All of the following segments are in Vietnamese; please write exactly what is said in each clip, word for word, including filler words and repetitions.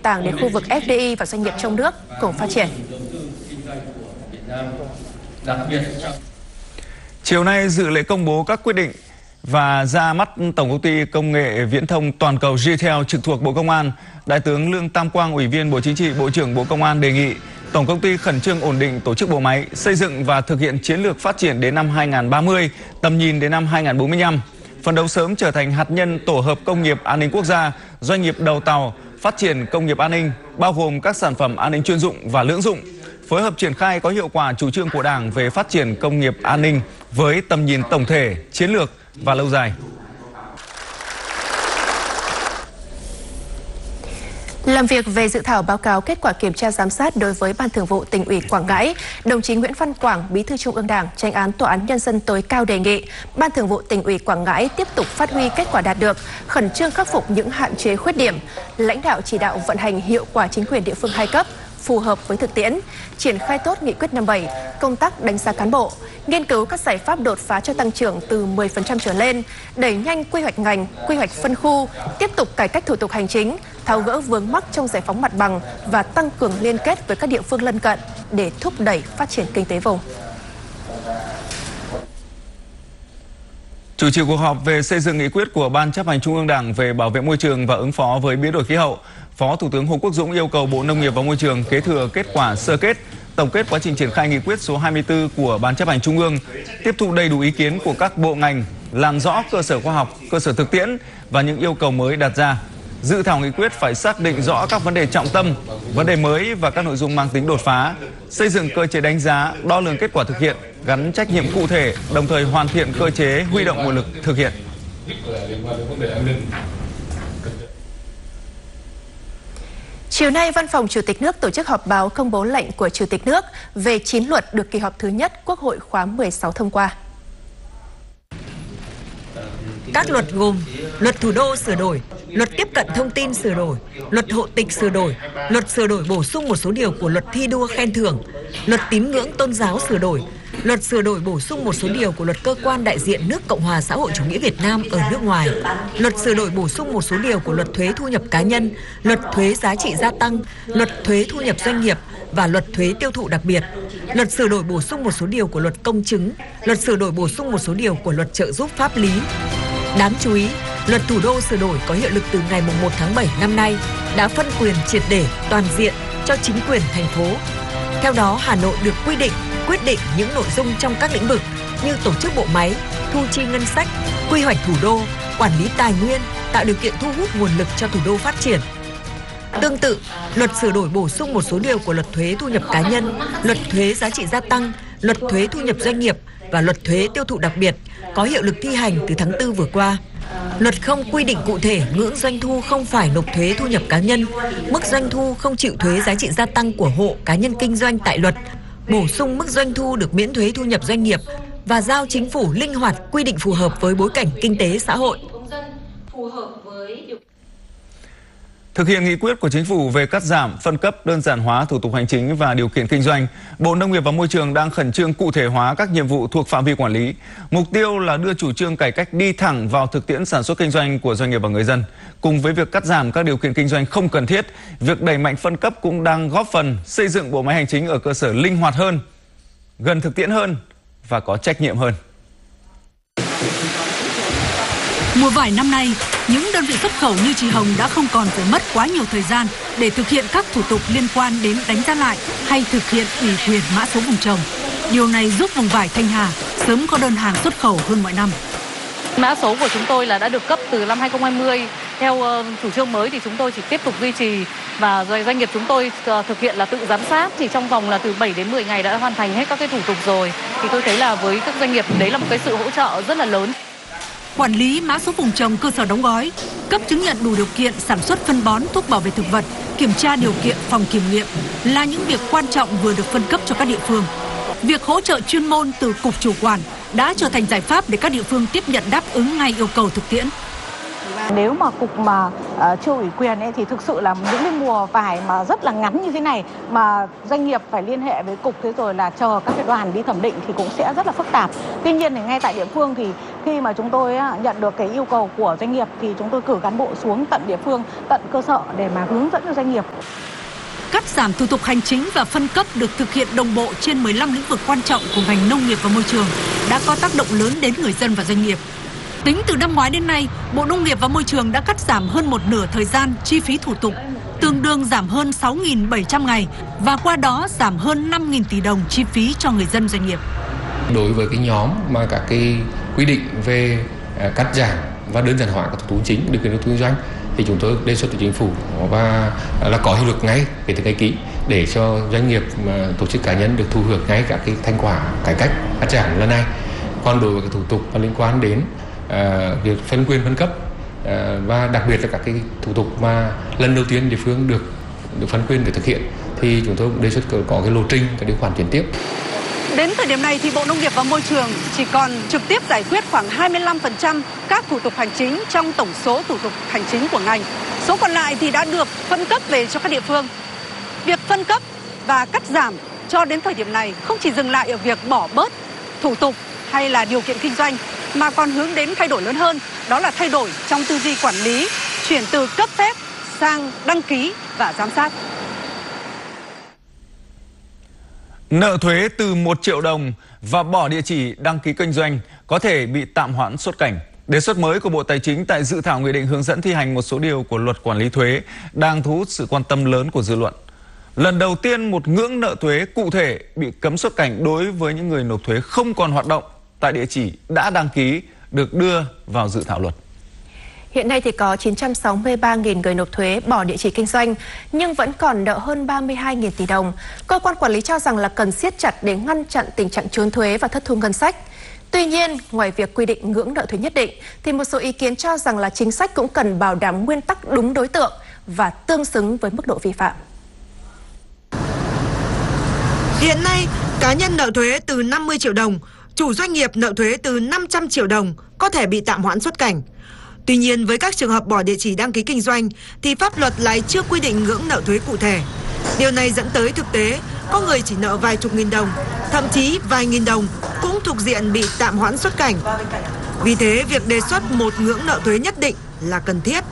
tảng để khu vực ép đê i và doanh nghiệp trong nước cùng phát triển. Chiều nay dự lễ công bố các quyết định và ra mắt Tổng công ty Công nghệ Viễn thông Toàn cầu giê tê e lờ trực thuộc Bộ Công an, Đại tướng Lương Tam Quang, Ủy viên Bộ Chính trị, Bộ trưởng Bộ Công an đề nghị Tổng công ty khẩn trương ổn định tổ chức bộ máy, xây dựng và thực hiện chiến lược phát triển đến năm hai nghìn không trăm ba mươi, tầm nhìn đến năm hai nghìn không trăm bốn mươi lăm, phấn đấu sớm trở thành hạt nhân tổ hợp công nghiệp an ninh quốc gia, doanh nghiệp đầu tàu, phát triển công nghiệp an ninh, bao gồm các sản phẩm an ninh chuyên dụng và lưỡng dụng, phối hợp triển khai có hiệu quả chủ trương của Đảng về phát triển công nghiệp an ninh với tầm nhìn tổng thể, chiến lược và lâu dài. Làm việc về dự thảo báo cáo kết quả kiểm tra giám sát đối với Ban Thường vụ Tỉnh ủy Quảng Ngãi, đồng chí Nguyễn Văn Quảng, Bí thư Trung ương Đảng, Chánh án Tòa án Nhân dân tối cao đề nghị Ban Thường vụ Tỉnh ủy Quảng Ngãi tiếp tục phát huy kết quả đạt được, khẩn trương khắc phục những hạn chế khuyết điểm, lãnh đạo chỉ đạo vận hành hiệu quả chính quyền địa phương hai cấp, phù hợp với thực tiễn, triển khai tốt nghị quyết năm mươi bảy, công tác đánh giá cán bộ, nghiên cứu các giải pháp đột phá cho tăng trưởng từ mười phần trăm trở lên, đẩy nhanh quy hoạch ngành, quy hoạch phân khu, tiếp tục cải cách thủ tục hành chính, tháo gỡ vướng mắc trong giải phóng mặt bằng và tăng cường liên kết với các địa phương lân cận để thúc đẩy phát triển kinh tế vùng. Chủ trì cuộc họp về xây dựng nghị quyết của Ban Chấp hành Trung ương Đảng về bảo vệ môi trường và ứng phó với biến đổi khí hậu, Phó Thủ tướng Hồ Quốc Dũng yêu cầu Bộ Nông nghiệp và Môi trường kế thừa kết quả sơ kết, tổng kết quá trình triển khai nghị quyết số hai mươi tư của Ban Chấp hành Trung ương, tiếp thu đầy đủ ý kiến của các bộ ngành, làm rõ cơ sở khoa học, cơ sở thực tiễn và những yêu cầu mới đặt ra. Dự thảo nghị quyết phải xác định rõ các vấn đề trọng tâm, vấn đề mới và các nội dung mang tính đột phá, xây dựng cơ chế đánh giá, đo lường kết quả thực hiện, gắn trách nhiệm cụ thể, đồng thời hoàn thiện cơ chế huy động nguồn lực thực hiện. Chiều nay, Văn phòng Chủ tịch nước tổ chức họp báo công bố lệnh của Chủ tịch nước về chín luật được kỳ họp thứ nhất Quốc hội khóa mười sáu thông qua. Các luật gồm Luật Thủ đô sửa đổi, Luật Tiếp cận thông tin sửa đổi, Luật Hộ tịch sửa đổi, Luật sửa đổi bổ sung một số điều của Luật thi đua khen thưởng, Luật Tín ngưỡng tôn giáo sửa đổi, Luật sửa đổi bổ sung một số điều của Luật Cơ quan đại diện nước Cộng hòa xã hội chủ nghĩa Việt Nam ở nước ngoài, Luật sửa đổi bổ sung một số điều của Luật thuế thu nhập cá nhân, Luật thuế giá trị gia tăng, Luật thuế thu nhập doanh nghiệp và Luật thuế tiêu thụ đặc biệt, Luật sửa đổi bổ sung một số điều của Luật công chứng, Luật sửa đổi bổ sung một số điều của Luật trợ giúp pháp lý. Đáng chú ý, Luật Thủ đô sửa đổi có hiệu lực từ ngày mùng một tháng bảy năm nay đã phân quyền triệt để toàn diện cho chính quyền thành phố. Theo đó, Hà Nội được quy định, quyết định những nội dung trong các lĩnh vực như tổ chức bộ máy, thu chi ngân sách, quy hoạch thủ đô, quản lý tài nguyên, tạo điều kiện thu hút nguồn lực cho thủ đô phát triển. Tương tự, Luật sửa đổi bổ sung một số điều của Luật thuế thu nhập cá nhân, Luật thuế giá trị gia tăng, Luật thuế thu nhập doanh nghiệp và Luật thuế tiêu thụ đặc biệt có hiệu lực thi hành từ tháng tư vừa qua. Luật không quy định cụ thể ngưỡng doanh thu không phải nộp thuế thu nhập cá nhân, mức doanh thu không chịu thuế giá trị gia tăng của hộ cá nhân kinh doanh tại luật, bổ sung mức doanh thu được miễn thuế thu nhập doanh nghiệp và giao chính phủ linh hoạt quy định phù hợp với bối cảnh kinh tế xã hội. Thực hiện nghị quyết của Chính phủ về cắt giảm, phân cấp, đơn giản hóa thủ tục hành chính và điều kiện kinh doanh, Bộ Nông nghiệp và Môi trường đang khẩn trương cụ thể hóa các nhiệm vụ thuộc phạm vi quản lý. Mục tiêu là đưa chủ trương cải cách đi thẳng vào thực tiễn sản xuất kinh doanh của doanh nghiệp và người dân. Cùng với việc cắt giảm các điều kiện kinh doanh không cần thiết, việc đẩy mạnh phân cấp cũng đang góp phần xây dựng bộ máy hành chính ở cơ sở linh hoạt hơn, gần thực tiễn hơn và có trách nhiệm hơn. Mùa vải năm nay, những đơn vị xuất khẩu như chị Hồng đã không còn phải mất quá nhiều thời gian để thực hiện các thủ tục liên quan đến đánh giá lại hay thực hiện ủy quyền mã số vùng trồng. Điều này giúp vùng vải Thanh Hà sớm có đơn hàng xuất khẩu hơn mọi năm. Mã số của chúng tôi là đã được cấp từ năm hai nghìn không trăm hai mươi. Theo uh, chủ trương mới thì chúng tôi chỉ tiếp tục duy trì và doanh nghiệp chúng tôi uh, thực hiện là tự giám sát, thì trong vòng là từ bảy đến mười ngày đã hoàn thành hết các cái thủ tục rồi. Thì tôi thấy là với các doanh nghiệp đấy là một cái sự hỗ trợ rất là lớn. Quản lý mã số vùng trồng cơ sở đóng gói, cấp chứng nhận đủ điều kiện sản xuất phân bón, thuốc bảo vệ thực vật, kiểm tra điều kiện phòng kiểm nghiệm là những việc quan trọng vừa được phân cấp cho các địa phương. Việc hỗ trợ chuyên môn từ cục chủ quản đã trở thành giải pháp để các địa phương tiếp nhận đáp ứng ngay yêu cầu thực tiễn. Nếu mà cục mà uh, chưa ủy quyền ấy, thì thực sự là những cái mùa vải mà rất là ngắn như thế này mà doanh nghiệp phải liên hệ với cục, thế rồi là chờ các cái đoàn đi thẩm định thì cũng sẽ rất là phức tạp. Tuy nhiên thì ngay tại địa phương thì khi mà chúng tôi uh, nhận được cái yêu cầu của doanh nghiệp thì chúng tôi cử cán bộ xuống tận địa phương, tận cơ sở để mà hướng dẫn cho doanh nghiệp. Cắt giảm thủ tục hành chính và phân cấp được thực hiện đồng bộ trên mười lăm lĩnh vực quan trọng của ngành nông nghiệp và môi trường đã có tác động lớn đến người dân và doanh nghiệp. Tính từ năm ngoái đến nay, Bộ Nông nghiệp và Môi trường đã cắt giảm hơn một nửa thời gian chi phí thủ tục, tương đương giảm hơn sáu nghìn bảy trăm ngày và qua đó giảm hơn năm nghìn tỷ đồng chi phí cho người dân doanh nghiệp. Đối với cái nhóm mà các cái quy định về cắt giảm và đơn giản hóa các thủ tục chính điều kiện đầu tư kinh doanh thì chúng tôi đề xuất với chính phủ và là có hiệu lực ngay kể từ ngày ký để cho doanh nghiệp, tổ chức cá nhân được thụ hưởng ngay các cái thành quả cải cách cắt giảm lần này. Còn đối với cái thủ tục liên quan đến uh, việc phân quyền phân cấp uh, và đặc biệt là các cái thủ tục mà lần đầu tiên địa phương được được phân quyền để thực hiện thì chúng tôi cũng đề xuất có cái lộ trình, cái điều khoản chuyển tiếp. Đến thời điểm này thì Bộ Nông nghiệp và Môi trường chỉ còn trực tiếp giải quyết khoảng hai mươi lăm phần trăm các thủ tục hành chính trong tổng số thủ tục hành chính của ngành. Số còn lại thì đã được phân cấp về cho các địa phương. Việc phân cấp và cắt giảm cho đến thời điểm này không chỉ dừng lại ở việc bỏ bớt thủ tục hay là điều kiện kinh doanh mà còn hướng đến thay đổi lớn hơn, đó là thay đổi trong tư duy quản lý, chuyển từ cấp phép sang đăng ký và giám sát. Nợ thuế từ một triệu đồng và bỏ địa chỉ đăng ký kinh doanh có thể bị tạm hoãn xuất cảnh. Đề xuất mới của Bộ Tài chính tại dự thảo nghị định hướng dẫn thi hành một số điều của Luật Quản lý thuế đang thu hút sự quan tâm lớn của dư luận. Lần đầu tiên một ngưỡng nợ thuế cụ thể bị cấm xuất cảnh đối với những người nộp thuế không còn hoạt động tại địa chỉ đã đăng ký được đưa vào dự thảo luật. Hiện nay thì có chín trăm sáu mươi ba nghìn người nộp thuế bỏ địa chỉ kinh doanh nhưng vẫn còn nợ hơn ba mươi hai nghìn tỷ đồng. Cơ quan quản lý cho rằng là cần siết chặt để ngăn chặn tình trạng trốn thuế và thất thu ngân sách. Tuy nhiên, ngoài việc quy định ngưỡng nợ thuế nhất định thì một số ý kiến cho rằng là chính sách cũng cần bảo đảm nguyên tắc đúng đối tượng và tương xứng với mức độ vi phạm. Hiện nay, cá nhân nợ thuế từ năm mươi triệu đồng, chủ doanh nghiệp nợ thuế từ năm trăm triệu đồng có thể bị tạm hoãn xuất cảnh. Tuy nhiên, với các trường hợp bỏ địa chỉ đăng ký kinh doanh thì pháp luật lại chưa quy định ngưỡng nợ thuế cụ thể. Điều này dẫn tới thực tế có người chỉ nợ vài chục nghìn đồng, thậm chí vài nghìn đồng cũng thuộc diện bị tạm hoãn xuất cảnh. Vì thế, việc đề xuất một ngưỡng nợ thuế nhất định là cần thiết.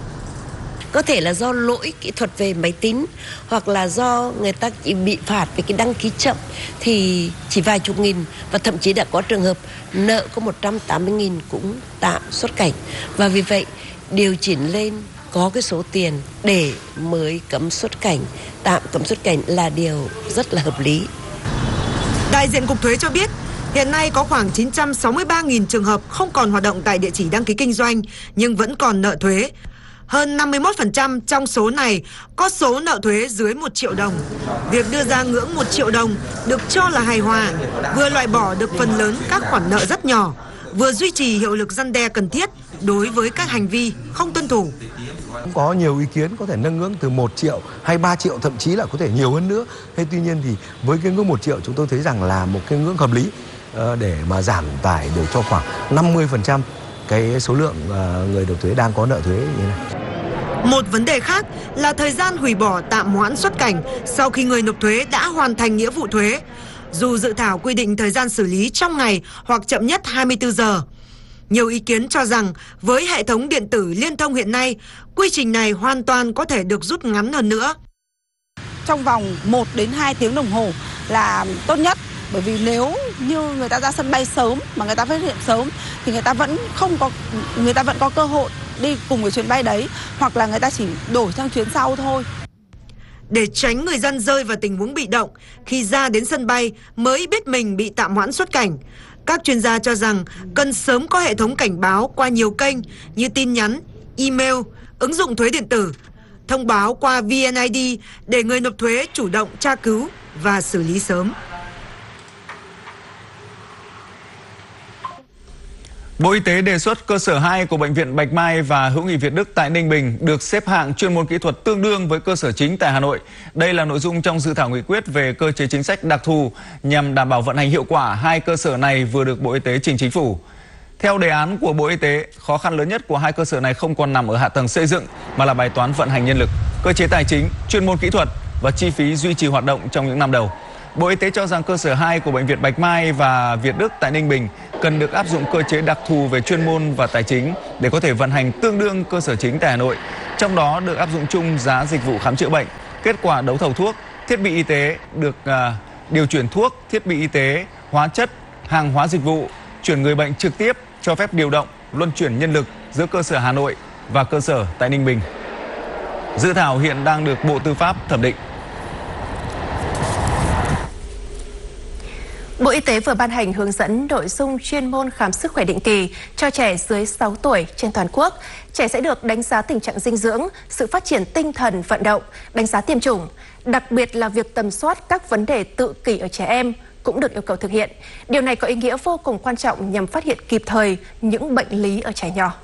Có thể là do lỗi kỹ thuật về máy tính hoặc là do người ta chỉ bị phạt về cái đăng ký chậm thì chỉ vài chục nghìn, và thậm chí đã có trường hợp nợ có một trăm tám mươi nghìn cũng tạm xuất cảnh. Và vì vậy điều chỉnh lên có cái số tiền để mới cấm xuất cảnh, tạm cấm xuất cảnh là điều rất là hợp lý. Đại diện Cục Thuế cho biết, hiện nay có khoảng chín trăm sáu mươi ba nghìn trường hợp không còn hoạt động tại địa chỉ đăng ký kinh doanh nhưng vẫn còn nợ thuế. Hơn năm mươi mốt phần trăm trong số này có số nợ thuế dưới một triệu đồng. Việc đưa ra ngưỡng một triệu đồng được cho là hài hòa, vừa loại bỏ được phần lớn các khoản nợ rất nhỏ, vừa duy trì hiệu lực răn đe cần thiết đối với các hành vi không tuân thủ. Có nhiều ý kiến có thể nâng ngưỡng từ một triệu hay ba triệu, thậm chí là có thể nhiều hơn nữa. Thế tuy nhiên thì với cái ngưỡng một triệu chúng tôi thấy rằng là một cái ngưỡng hợp lý để mà giảm tải được cho khoảng năm mươi phần trăm cái số lượng người nộp thuế đang có nợ thuế như này. Một vấn đề khác là thời gian hủy bỏ tạm hoãn xuất cảnh sau khi người nộp thuế đã hoàn thành nghĩa vụ thuế. Dù dự thảo quy định thời gian xử lý trong ngày hoặc chậm nhất hai mươi tư giờ. Nhiều ý kiến cho rằng với hệ thống điện tử liên thông hiện nay, quy trình này hoàn toàn có thể được rút ngắn hơn nữa. Trong vòng một đến hai tiếng đồng hồ là tốt nhất. Bởi vì nếu như người ta ra sân bay sớm mà người ta phát hiện sớm thì người ta vẫn không có người ta vẫn có cơ hội đi cùng với chuyến bay đấy, hoặc là người ta chỉ đổi sang chuyến sau thôi. Để tránh người dân rơi vào tình huống bị động khi ra đến sân bay mới biết mình bị tạm hoãn xuất cảnh, các chuyên gia cho rằng cần sớm có hệ thống cảnh báo qua nhiều kênh như tin nhắn, email, ứng dụng thuế điện tử, thông báo qua vê en i đê để người nộp thuế chủ động tra cứu và xử lý sớm. Bộ Y tế đề xuất cơ sở hai của Bệnh viện Bạch Mai và Hữu nghị Việt Đức tại Ninh Bình được xếp hạng chuyên môn kỹ thuật tương đương với cơ sở chính tại Hà Nội. Đây là nội dung trong dự thảo nghị quyết về cơ chế chính sách đặc thù nhằm đảm bảo vận hành hiệu quả hai cơ sở này vừa được Bộ Y tế trình Chính phủ. Theo đề án của Bộ Y tế, khó khăn lớn nhất của hai cơ sở này không còn nằm ở hạ tầng xây dựng mà là bài toán vận hành nhân lực, cơ chế tài chính, chuyên môn kỹ thuật và chi phí duy trì hoạt động trong những năm đầu. Bộ Y tế cho rằng cơ sở hai của Bệnh viện Bạch Mai và Việt Đức tại Ninh Bình cần được áp dụng cơ chế đặc thù về chuyên môn và tài chính để có thể vận hành tương đương cơ sở chính tại Hà Nội. Trong đó được áp dụng chung giá dịch vụ khám chữa bệnh, kết quả đấu thầu thuốc, thiết bị y tế, được uh, điều chuyển thuốc, thiết bị y tế, hóa chất, hàng hóa dịch vụ, chuyển người bệnh trực tiếp, cho phép điều động, luân chuyển nhân lực giữa cơ sở Hà Nội và cơ sở tại Ninh Bình. Dự thảo hiện đang được Bộ Tư pháp thẩm định. Bộ Y tế vừa ban hành hướng dẫn nội dung chuyên môn khám sức khỏe định kỳ cho trẻ dưới sáu tuổi trên toàn quốc. Trẻ sẽ được đánh giá tình trạng dinh dưỡng, sự phát triển tinh thần vận động, đánh giá tiêm chủng. Đặc biệt là việc tầm soát các vấn đề tự kỷ ở trẻ em cũng được yêu cầu thực hiện. Điều này có ý nghĩa vô cùng quan trọng nhằm phát hiện kịp thời những bệnh lý ở trẻ nhỏ.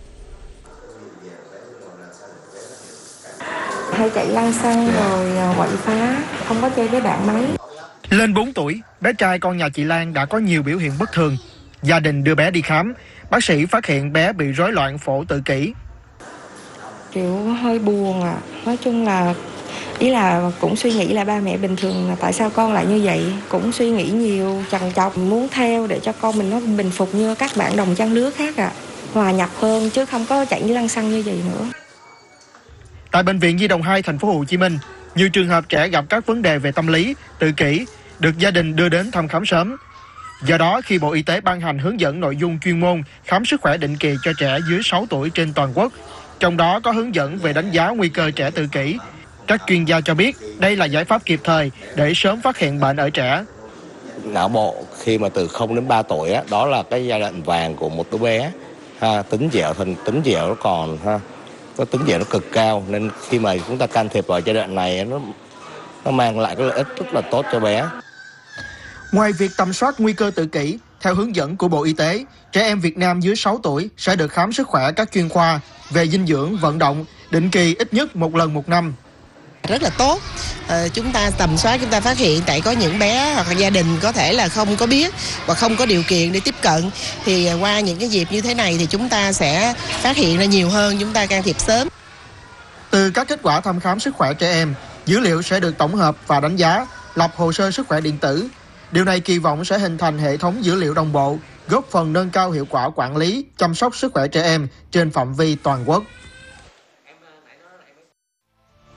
Hay chạy lăng xăng rồi quậy phá, không có chơi với bạn mấy. Lên bốn tuổi, bé trai con nhà chị Lan đã có nhiều biểu hiện bất thường. Gia đình đưa bé đi khám, bác sĩ phát hiện bé bị rối loạn phổ tự kỷ. Kiểu hơi buồn à, nói chung là ý là cũng suy nghĩ là ba mẹ bình thường là tại sao con lại như vậy, cũng suy nghĩ nhiều, trằn trọc, muốn theo để cho con mình nó bình phục như các bạn đồng trang lứa khác à, hòa nhập hơn chứ không có chạy lăng xăng như vậy nữa. Tại Bệnh viện Nhi đồng hai thành phố Hồ Chí Minh, nhiều trường hợp trẻ gặp các vấn đề về tâm lý, tự kỷ được gia đình đưa đến thăm khám sớm. Do đó, khi Bộ Y tế ban hành hướng dẫn nội dung chuyên môn khám sức khỏe định kỳ cho trẻ dưới sáu tuổi trên toàn quốc, trong đó có hướng dẫn về đánh giá nguy cơ trẻ tự kỷ, các chuyên gia cho biết đây là giải pháp kịp thời để sớm phát hiện bệnh ở trẻ. Não bộ khi mà từ không đến ba tuổi á, đó là cái giai đoạn vàng của một đứa bé. Ha, tính dẻo thần tính dẻo nó còn ha, có tính dẻo nó cực cao, nên khi mà chúng ta can thiệp vào giai đoạn này nó nó mang lại cái lợi ích rất là tốt cho bé. Ngoài việc tầm soát nguy cơ tự kỷ, theo hướng dẫn của Bộ Y tế, trẻ em Việt Nam dưới sáu tuổi sẽ được khám sức khỏe các chuyên khoa về dinh dưỡng, vận động định kỳ ít nhất một lần một năm. Rất là tốt, à, chúng ta tầm soát, chúng ta phát hiện, tại có những bé hoặc gia đình có thể là không có biết và không có điều kiện để tiếp cận, thì qua những cái dịp như thế này thì chúng ta sẽ phát hiện ra nhiều hơn, chúng ta can thiệp sớm. Từ các kết quả thăm khám sức khỏe trẻ em, dữ liệu sẽ được tổng hợp và đánh giá, lập hồ sơ sức khỏe điện tử. Điều này kỳ vọng sẽ hình thành hệ thống dữ liệu đồng bộ, góp phần nâng cao hiệu quả quản lý, chăm sóc sức khỏe trẻ em trên phạm vi toàn quốc.